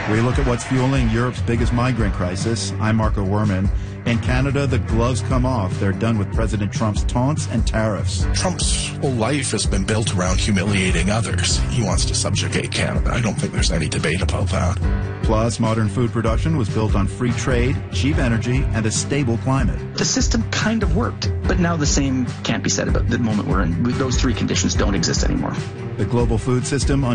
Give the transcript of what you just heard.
We look at what's fueling Europe's biggest migrant crisis. I'm Marco Werman. In Canada, the gloves come off. They're done with President Trump's taunts and tariffs. Trump's whole life has been built around humiliating others. He wants to subjugate Canada. I don't think there's any debate about that. Plus, modern food production was built on free trade, cheap energy, and a stable climate. The system kind of worked, but now the same can't be said about the moment we're in. Those three conditions don't exist anymore. The global food system